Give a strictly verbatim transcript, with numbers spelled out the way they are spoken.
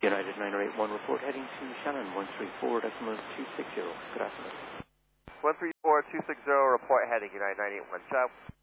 United nine eight one, report heading to Shannon, one three four decimal two six zero. Good afternoon. one three four two six zero, report heading United nine eight one, ciao.